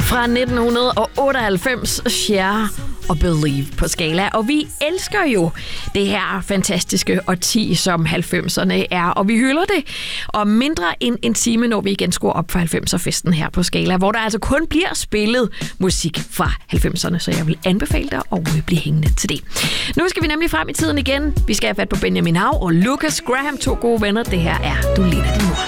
Fra 1998, Cher og Believe på skala. Og vi elsker jo det her fantastiske årti, som 90'erne er, og vi hylder det. Og mindre end en time, når vi igen skruer op for 90'er-festen her på skala, hvor der altså kun bliver spillet musik fra 90'erne, så jeg vil anbefale dig at blive hængende til det. Nu skal vi nemlig frem i tiden igen. Vi skal have fat på Benjamin Hav og Lucas Graham, to gode venner. Det her er Du ligner din mor.